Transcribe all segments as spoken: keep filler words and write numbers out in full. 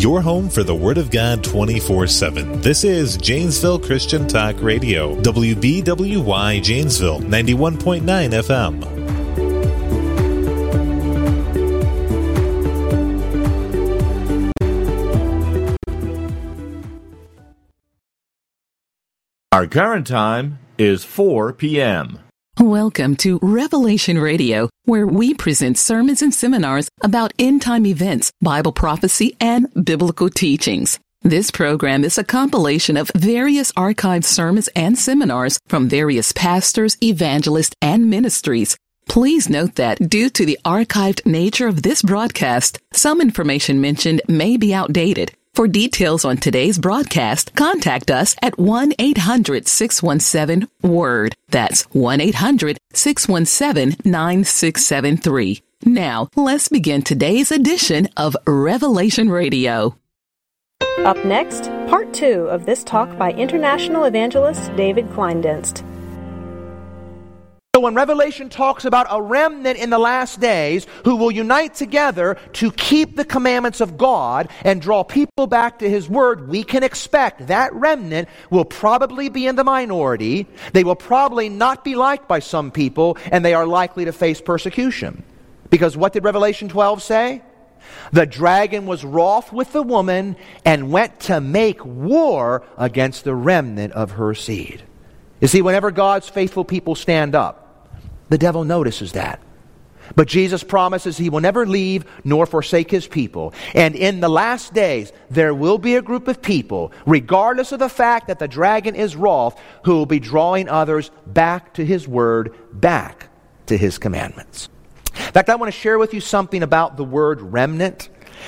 your home for the Word of God twenty-four seven. This is Janesville Christian Talk Radio, W B W Y Janesville, ninety-one point nine F M. Our current time is four p.m. Welcome to Revelation Radio, where we present sermons and seminars about end-time events, Bible prophecy, and biblical teachings. This program is a compilation of various archived sermons and seminars from various pastors, evangelists, and ministries. Please note that due to the archived nature of this broadcast, some information mentioned may be outdated. For details on today's broadcast, contact us at one eight hundred six one seven WORD. That's one eight hundred six one seven nine six seven three. Now, let's begin today's edition of Revelation Radio. Up next, part two of this talk by international evangelist David Kleindienst. So when Revelation talks about a remnant in the last days who will unite together to keep the commandments of God and draw people back to His Word, we can expect that remnant will probably be in the minority. They will probably not be liked by some people, and they are likely to face persecution. Because what did Revelation twelve say? The dragon was wroth with the woman and went to make war against the remnant of her seed. You see, whenever God's faithful people stand up, the devil notices that. But Jesus promises He will never leave nor forsake His people. And in the last days, there will be a group of people, regardless of the fact that the dragon is wroth, who will be drawing others back to His Word, back to His commandments. In fact, I want to share with you something about the word remnant.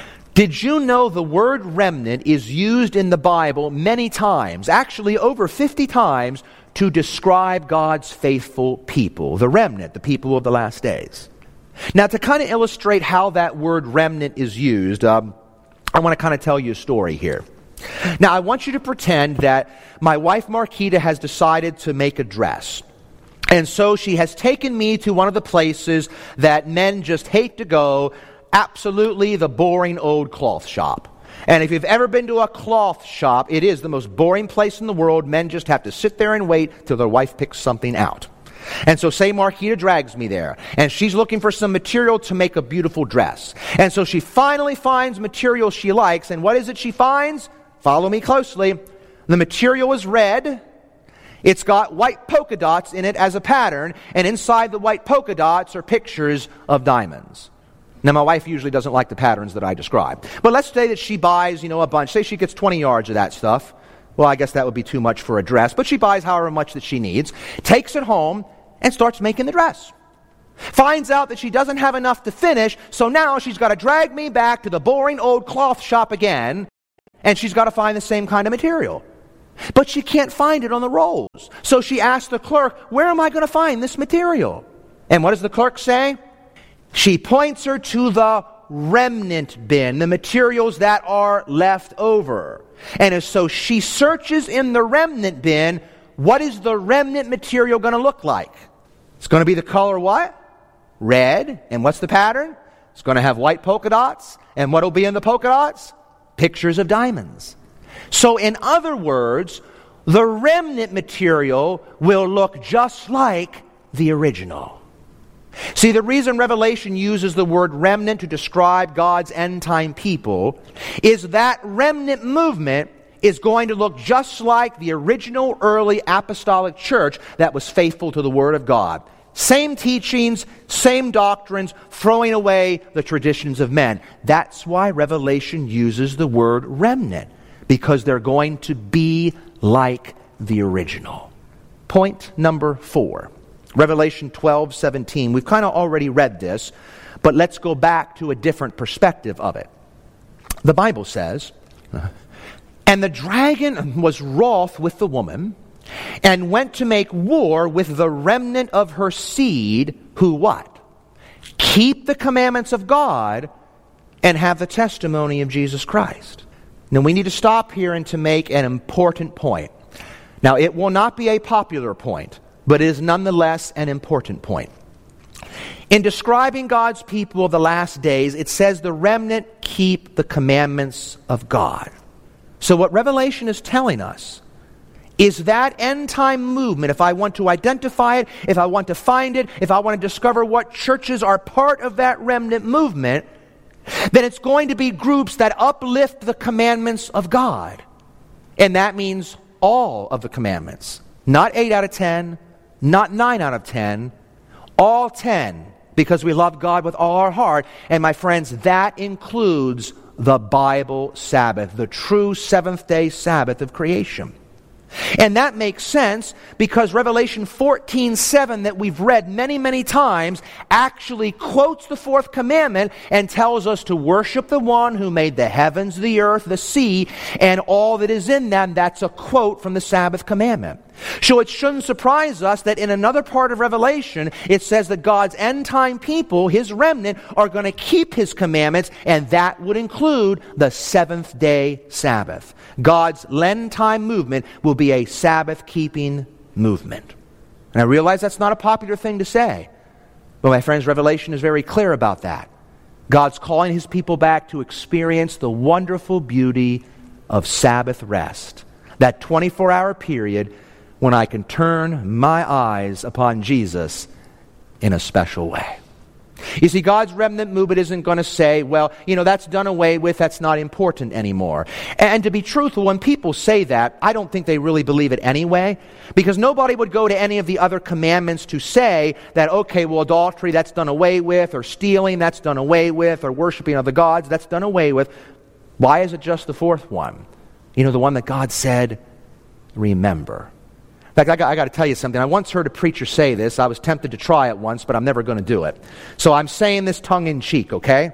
Did you know the word remnant is used in the Bible many times, actually over fifty times, to describe God's faithful people, the remnant, the people of the last days? Now, to kind of illustrate how that word remnant is used, um, I want to kind of tell you a story here. Now, I want you to pretend that my wife Marquita has decided to make a dress. And so she has taken me to one of the places that men just hate to go, absolutely the boring old cloth shop. And if you've ever been to a cloth shop, it is the most boring place in the world. Men just have to sit there and wait till their wife picks something out. And so say Marquita drags me there, and she's looking for some material to make a beautiful dress. And so she finally finds material she likes, and what is it she finds? Follow me closely. The material is red. It's got white polka dots in it as a pattern, and inside the white polka dots are pictures of diamonds. Now, my wife usually doesn't like the patterns that I describe. But let's say that she buys, you know, a bunch. Say she gets twenty yards of that stuff. Well, I guess that would be too much for a dress. But she buys however much that she needs, takes it home, and starts making the dress. Finds out that she doesn't have enough to finish, so now she's got to drag me back to the boring old cloth shop again, and she's got to find the same kind of material. But she can't find it on the rolls. So she asks the clerk, where am I going to find this material? And what does the clerk say? She points her to the remnant bin, the materials that are left over. And as so she searches in the remnant bin, what is the remnant material going to look like? It's going to be the color what? Red. And what's the pattern? It's going to have white polka dots. And what will be in the polka dots? Pictures of diamonds. So in other words, the remnant material will look just like the original. See, the reason Revelation uses the word remnant to describe God's end-time people is that remnant movement is going to look just like the original early apostolic church that was faithful to the Word of God. Same teachings, same doctrines, throwing away the traditions of men. That's why Revelation uses the word remnant, because they're going to be like the original. Point number four. Revelation twelve seventeen. We've kind of already read this, but let's go back to a different perspective of it. The Bible says, and the dragon was wroth with the woman, and went to make war with the remnant of her seed, who what? Keep the commandments of God and have the testimony of Jesus Christ. Now we need to stop here and to make an important point. Now it will not be a popular point, but it is nonetheless an important point. In describing God's people of the last days, it says the remnant keep the commandments of God. So what Revelation is telling us is that end-time movement, if I want to identify it, if I want to find it, if I want to discover what churches are part of that remnant movement, then it's going to be groups that uplift the commandments of God. And that means all of the commandments. Not eight out of ten, not nine out of ten, all ten, because we love God with all our heart. And my friends, that includes the Bible Sabbath, the true seventh-day Sabbath of creation. And that makes sense because Revelation fourteen seven that we've read many, many times actually quotes the fourth commandment and tells us to worship the one who made the heavens, the earth, the sea, and all that is in them. That's a quote from the Sabbath commandment. So it shouldn't surprise us that in another part of Revelation, it says that God's end-time people, His remnant, are going to keep His commandments, and that would include the seventh-day Sabbath. God's end-time movement will be a Sabbath-keeping movement. And I realize that's not a popular thing to say, but my friends, Revelation is very clear about that. God's calling His people back to experience the wonderful beauty of Sabbath rest, that twenty-four hour period when I can turn my eyes upon Jesus in a special way. You see, God's remnant movement isn't going to say, well, you know, that's done away with, that's not important anymore. And to be truthful, when people say that, I don't think they really believe it anyway, because nobody would go to any of the other commandments to say that, okay, well, adultery, that's done away with, or stealing, that's done away with, or worshiping other gods, that's done away with. Why is it just the fourth one? You know, the one that God said, remember. In fact, I got, I got to tell you something. I once heard a preacher say this. I was tempted to try it once, but I'm never going to do it. So I'm saying this tongue-in-cheek, okay?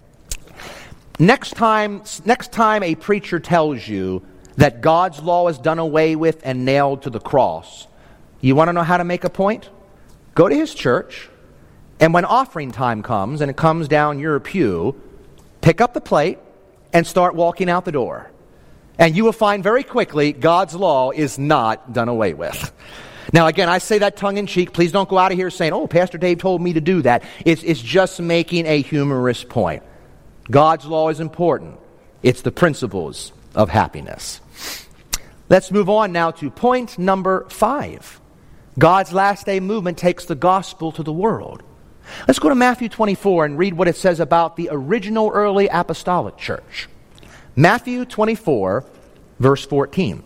Next time, next time a preacher tells you that God's law is done away with and nailed to the cross, you want to know how to make a point? Go to his church, and when offering time comes, and it comes down your pew, pick up the plate and start walking out the door. And you will find very quickly God's law is not done away with. Now, again, I say that tongue-in-cheek. Please don't go out of here saying, oh, Pastor Dave told me to do that. It's, it's just making a humorous point. God's law is important. It's the principles of happiness. Let's move on now to point number five. God's last day movement takes the gospel to the world. Let's go to Matthew twenty-four and read what it says about the original early apostolic church. Matthew twenty-four, verse fourteen.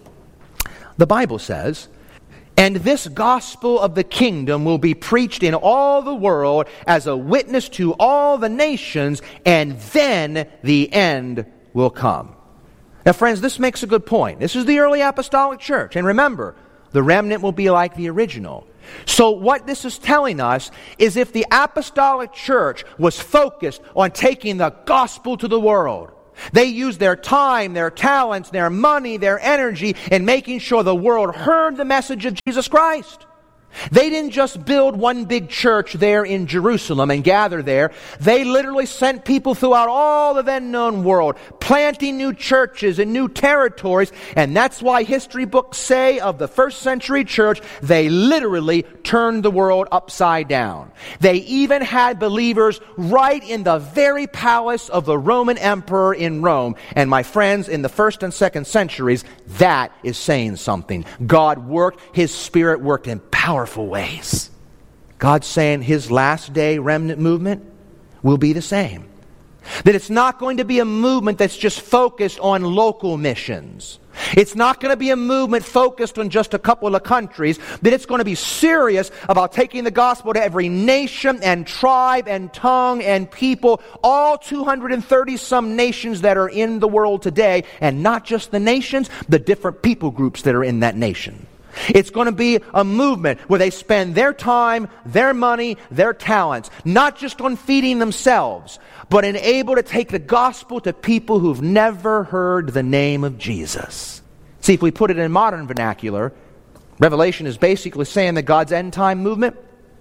The Bible says, "And this gospel of the kingdom will be preached in all the world as a witness to all the nations, and then the end will come." Now, friends, this makes a good point. This is the early apostolic church. And remember, the remnant will be like the original. So what this is telling us is if the apostolic church was focused on taking the gospel to the world, they used their time, their talents, their money, their energy in making sure the world heard the message of Jesus Christ. They didn't just build one big church there in Jerusalem and gather there. They literally sent people throughout all the then known world, planting new churches in new territories. And that's why history books say of the first century church, they literally turned the world upside down. They even had believers right in the very palace of the Roman emperor in Rome. And my friends, in the first and second centuries, that is saying something. God worked, His Spirit worked in powerful ways. God's saying His last day remnant movement will be the same. That it's not going to be a movement that's just focused on local missions. It's not going to be a movement focused on just a couple of countries. That it's going to be serious about taking the gospel to every nation and tribe and tongue and people, all two hundred thirty some nations that are in the world today, and not just the nations, the different people groups that are in that nation. It's going to be a movement where they spend their time, their money, their talents, not just on feeding themselves, but in able to take the gospel to people who've never heard the name of Jesus. See, if we put it in modern vernacular, Revelation is basically saying that God's end time movement,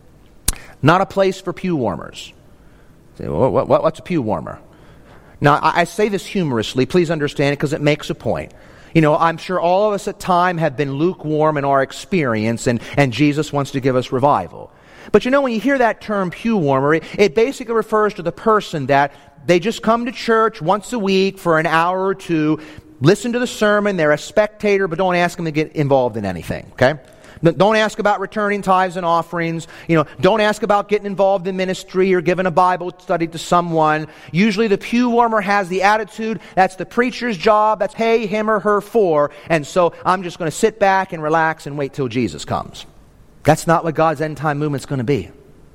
not a place for pew warmers. Say, well, what, what, what's a pew warmer? Now, I, I say this humorously. Please understand it because it makes a point. You know, I'm sure all of us at times have been lukewarm in our experience, and, and Jesus wants to give us revival. But you know, when you hear that term pew warmer, it, it basically refers to the person that they just come to church once a week for an hour or two, listen to the sermon, they're a spectator, but don't ask them to get involved in anything, okay? Don't ask about returning tithes and offerings. You know, don't ask about getting involved in ministry or giving a Bible study to someone. Usually the pew warmer has the attitude, that's the preacher's job, that's pay him or her for, and so I'm just going to sit back and relax and wait till Jesus comes. That's not what God's end time movement's going to be.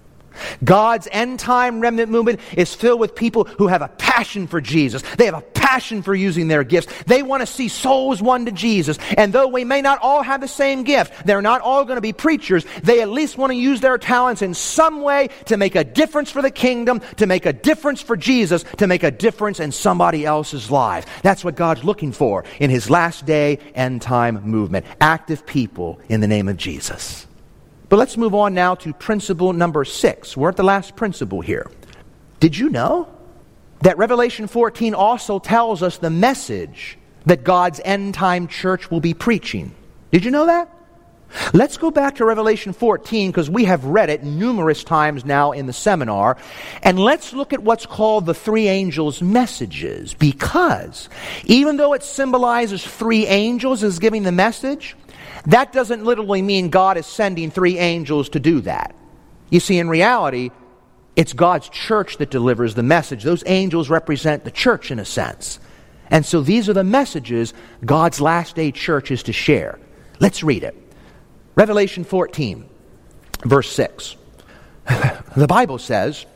God's end time remnant movement is filled with people who have a passion for Jesus. They have a passion for using their gifts. They want to see souls won to Jesus. And though we may not all have the same gift, they're not all going to be preachers, they at least want to use their talents in some way to make a difference for the kingdom, to make a difference for Jesus, to make a difference in somebody else's life. That's what God's looking for in His last day end time movement. Active people in the name of Jesus. But let's move on now to principle number six. We're at the last principle here. Did you know that Revelation fourteen also tells us the message that God's end-time church will be preaching? Did you know that? Let's go back to Revelation fourteen, because we have read it numerous times now in the seminar, and let's look at what's called the three angels' messages, because even though it symbolizes three angels as giving the message, that doesn't literally mean God is sending three angels to do that. You see, in reality, it's God's church that delivers the message. Those angels represent the church in a sense. And so these are the messages God's last day church is to share. Let's read it. Revelation fourteen, verse six. The Bible says,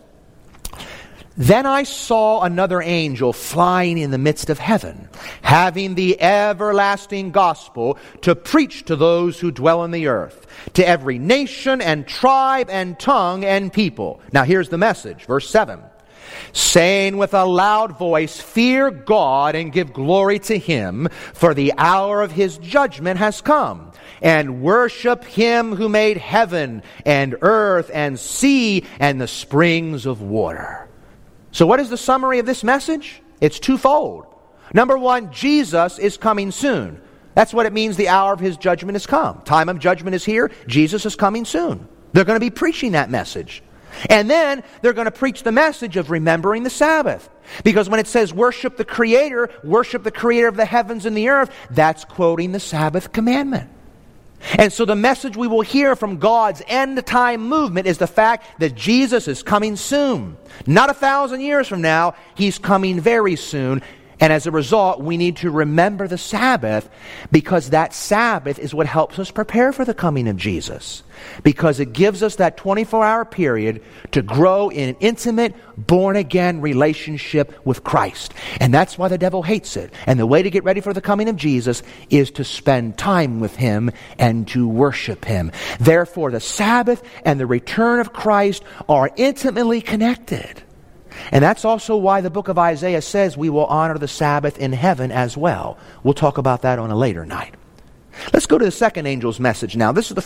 "Then I saw another angel flying in the midst of heaven, having the everlasting gospel to preach to those who dwell on the earth, to every nation and tribe and tongue and people." Now here's the message, verse seven. "Saying with a loud voice, fear God and give glory to Him, for the hour of His judgment has come. And worship Him who made heaven and earth and sea and the springs of water." So what is the summary of this message? It's twofold. Number one, Jesus is coming soon. That's what it means, the hour of His judgment has come. Time of judgment is here. Jesus is coming soon. They're going to be preaching that message. And then they're going to preach the message of remembering the Sabbath. Because when it says worship the Creator, worship the Creator of the heavens and the earth, that's quoting the Sabbath commandment. And so the message we will hear from God's end-time movement is the fact that Jesus is coming soon. Not a thousand years from now, He's coming very soon. And as a result, we need to remember the Sabbath, because that Sabbath is what helps us prepare for the coming of Jesus. Because it gives us that twenty-four hour period to grow in an intimate, born-again relationship with Christ. And that's why the devil hates it. And the way to get ready for the coming of Jesus is to spend time with Him and to worship Him. Therefore, the Sabbath and the return of Christ are intimately connected. And that's also why the book of Isaiah says we will honor the Sabbath in heaven as well. We'll talk about that on a later night. Let's go to the second angel's message now. This is the